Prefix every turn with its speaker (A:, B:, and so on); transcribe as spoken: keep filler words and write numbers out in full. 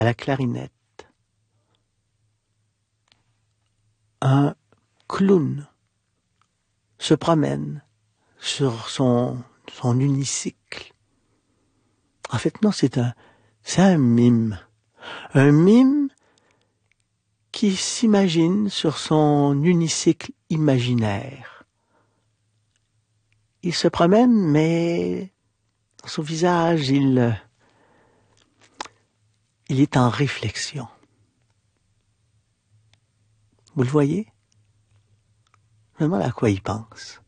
A: à la clarinette. Un clown se promène sur son, son unicycle. En fait, non, c'est un, c'est un mime. Un mime qui s'imagine sur son unicycle imaginaire. Il se promène, mais dans son visage, il, il est en réflexion. Vous le voyez? Je me demande à quoi il pense.